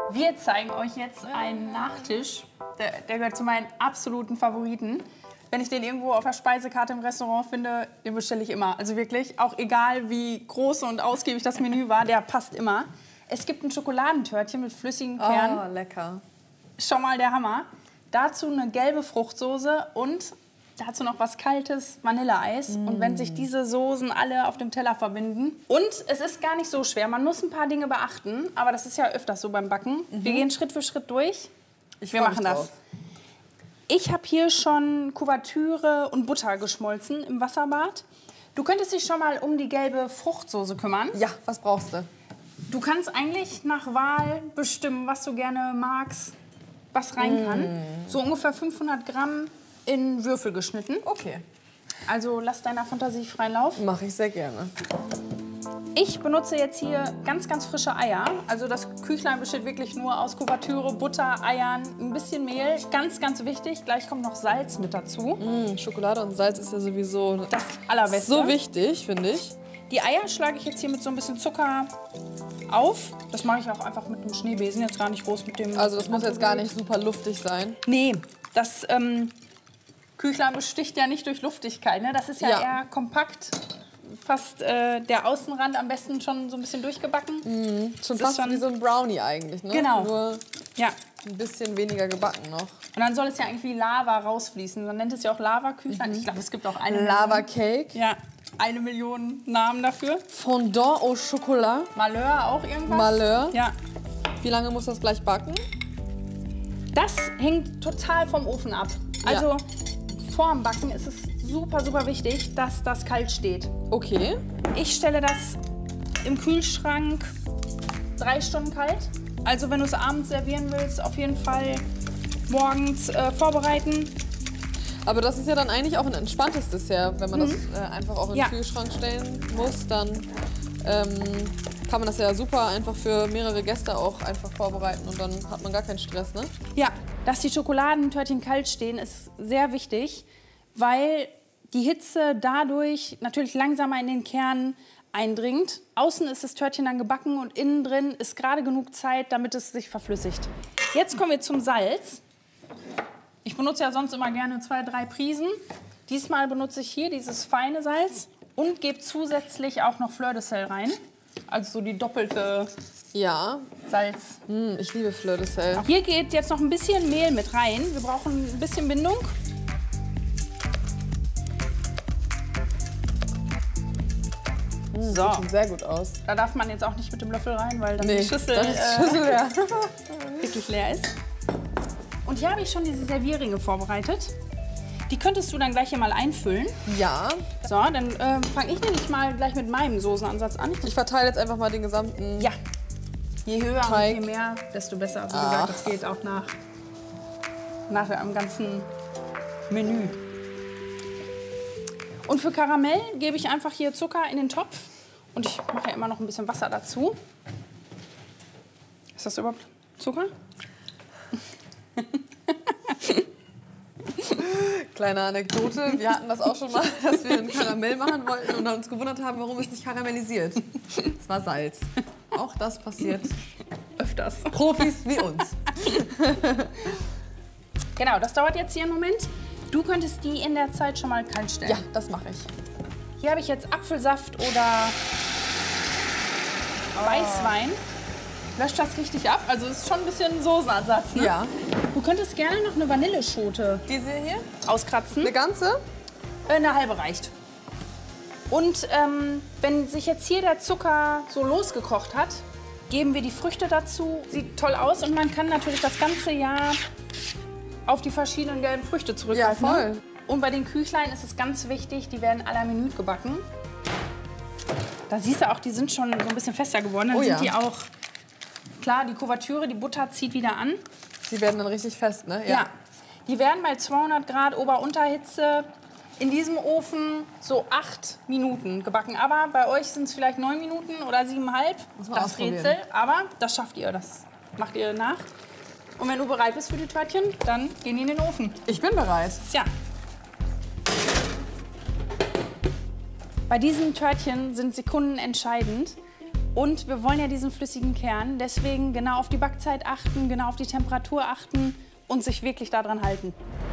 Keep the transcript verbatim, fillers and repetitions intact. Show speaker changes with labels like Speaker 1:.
Speaker 1: Wir zeigen euch jetzt einen Nachtisch, der, der gehört zu meinen absoluten Favoriten. Wenn ich den irgendwo auf der Speisekarte im Restaurant finde, den bestelle ich immer. Also wirklich, auch egal wie groß und ausgiebig das Menü war, der passt immer. Es gibt ein Schokoladentörtchen mit flüssigen Kernen.
Speaker 2: Oh, lecker.
Speaker 1: Schon mal der Hammer. Dazu eine gelbe Fruchtsoße und dazu noch was Kaltes, Vanilleeis. Mm. Und wenn sich diese Soßen alle auf dem Teller verbinden. Und es ist gar nicht so schwer. Man muss ein paar Dinge beachten, aber das ist ja öfters so beim Backen. Mhm. Wir gehen Schritt für Schritt durch.
Speaker 2: Ich
Speaker 1: Wir machen das. Ich habe hier schon Kuvertüre und Butter geschmolzen im Wasserbad. Du könntest dich schon mal um die gelbe Fruchtsoße kümmern.
Speaker 2: Ja, was brauchst du?
Speaker 1: Du kannst eigentlich nach Wahl bestimmen, was du gerne magst, was rein kann. Mm. So ungefähr fünfhundert Gramm in Würfel geschnitten.
Speaker 2: Okay.
Speaker 1: Also lass deiner Fantasie freien Lauf.
Speaker 2: Mache ich sehr gerne.
Speaker 1: Ich benutze jetzt hier ganz, ganz frische Eier. Also das Küchlein besteht wirklich nur aus Kuvertüre, Butter, Eiern, ein bisschen Mehl. Ganz, ganz wichtig. Gleich kommt noch Salz mit dazu.
Speaker 2: Mm, Schokolade und Salz ist ja sowieso
Speaker 1: das Allerbeste.
Speaker 2: So wichtig, finde ich.
Speaker 1: Die Eier schlage ich jetzt hier mit so ein bisschen Zucker auf. Das mache ich auch einfach mit dem Schneebesen, jetzt gar nicht groß mit dem...
Speaker 2: Also das muss jetzt gar nicht super luftig sein?
Speaker 1: Nee, das ähm, Küchlein besticht ja nicht durch Luftigkeit. Ne? Das ist ja, ja. eher kompakt. Fast äh, der Außenrand am besten schon so ein bisschen durchgebacken.
Speaker 2: Mhm. Schon fast schon wie so ein Brownie eigentlich, ne?
Speaker 1: Genau.
Speaker 2: Nur
Speaker 1: ja.
Speaker 2: ein bisschen weniger gebacken noch.
Speaker 1: Und dann soll es ja eigentlich wie Lava rausfließen. Man nennt es ja auch Lava-Küchlein. Mhm. Ich glaube, es gibt auch eine
Speaker 2: Lava-Cake.
Speaker 1: Ja, eine Million Namen dafür.
Speaker 2: Fondant au Chocolat.
Speaker 1: Malheur auch irgendwas.
Speaker 2: Malheur.
Speaker 1: Ja.
Speaker 2: Wie lange muss das gleich backen?
Speaker 1: Das hängt total vom Ofen ab. Also ja. vor dem Backen ist es super, super wichtig, dass das kalt steht.
Speaker 2: Okay.
Speaker 1: Ich stelle das im Kühlschrank drei Stunden kalt. Also wenn du es abends servieren willst, auf jeden Fall morgens äh, vorbereiten.
Speaker 2: Aber das ist ja dann eigentlich auch ein entspanntes Dessert. Wenn man
Speaker 1: mhm.
Speaker 2: das äh, einfach auch in den
Speaker 1: ja.
Speaker 2: Kühlschrank stellen muss, dann ähm, kann man das ja super einfach für mehrere Gäste auch einfach vorbereiten und dann hat man gar keinen Stress, ne?
Speaker 1: Ja, dass die Schokoladentörtchen kalt stehen, ist sehr wichtig, weil die Hitze dadurch natürlich langsamer in den Kern eindringt. Außen ist das Törtchen dann gebacken und innen drin ist gerade genug Zeit, damit es sich verflüssigt. Jetzt kommen wir zum Salz. Ich benutze ja sonst immer gerne zwei, drei Prisen. Diesmal benutze ich hier dieses feine Salz und gebe zusätzlich auch noch Fleur de Sel rein. Also so die doppelte
Speaker 2: ja.
Speaker 1: Salz.
Speaker 2: Mm, ich liebe Fleur de Sel.
Speaker 1: Hier geht jetzt noch ein bisschen Mehl mit rein. Wir brauchen ein bisschen Bindung.
Speaker 2: Mm,
Speaker 1: so.
Speaker 2: Sieht sehr gut aus.
Speaker 1: Da darf man jetzt auch nicht mit dem Löffel rein, weil dann
Speaker 2: nee,
Speaker 1: die Schüssel,
Speaker 2: dann ist die Schüssel leer.
Speaker 1: Äh, wirklich leer ist. Und hier habe ich schon diese Servierringe vorbereitet. Die könntest du dann gleich hier mal einfüllen.
Speaker 2: Ja.
Speaker 1: So, dann äh, fange ich nämlich mal gleich mit meinem Soßenansatz an.
Speaker 2: Ich verteile jetzt einfach mal den gesamten
Speaker 1: Ja. Je höher
Speaker 2: Teig.
Speaker 1: und je mehr, desto besser. Wie
Speaker 2: Ach.
Speaker 1: gesagt, das geht auch nach, nach dem ganzen Menü. Und für Karamell gebe ich einfach hier Zucker in den Topf. Und ich mache ja immer noch ein bisschen Wasser dazu. Ist das überhaupt Zucker?
Speaker 2: Kleine Anekdote, wir hatten das auch schon mal, dass wir ein Karamell machen wollten und uns gewundert haben, warum es nicht karamellisiert. Es war Salz. Auch das passiert
Speaker 1: öfters.
Speaker 2: Profis wie uns.
Speaker 1: Genau, das dauert jetzt hier einen Moment. Du könntest die in der Zeit schon mal kalt stellen.
Speaker 2: Ja, das mache ich.
Speaker 1: Hier habe ich jetzt Apfelsaft oder oh. Weißwein. Löscht das richtig ab. Also ist schon ein bisschen Soßenersatz, ne?
Speaker 2: Ja.
Speaker 1: Du könntest gerne noch eine Vanilleschote
Speaker 2: Diese hier?
Speaker 1: auskratzen.
Speaker 2: Eine ganze?
Speaker 1: Eine halbe reicht. Und ähm, wenn sich jetzt hier der Zucker so losgekocht hat, geben wir die Früchte dazu. Sieht toll aus und man kann natürlich das ganze Jahr auf die verschiedenen gelben Früchte zurückgreifen.
Speaker 2: Ja, voll.
Speaker 1: Und bei den Küchlein ist es ganz wichtig, die werden à la minute gebacken. Da siehst du auch, die sind schon so ein bisschen fester geworden. Dann
Speaker 2: oh,
Speaker 1: sind
Speaker 2: ja.
Speaker 1: die auch, klar, die Kuvertüre, die Butter zieht wieder an.
Speaker 2: Die werden dann richtig fest, ne?
Speaker 1: Ja. ja. Die werden bei zweihundert Grad Ober-Unterhitze in diesem Ofen so acht Minuten gebacken. Aber bei euch sind es vielleicht neun Minuten oder siebeneinhalb. Das Rätsel. Aber das schafft ihr, das macht ihr nach. Und wenn du bereit bist für die Törtchen, dann gehen die in den Ofen.
Speaker 2: Ich bin bereit.
Speaker 1: Ja. Bei diesen Törtchen sind Sekunden entscheidend. Und wir wollen ja diesen flüssigen Kern, deswegen genau auf die Backzeit achten, genau auf die Temperatur achten und sich wirklich daran halten.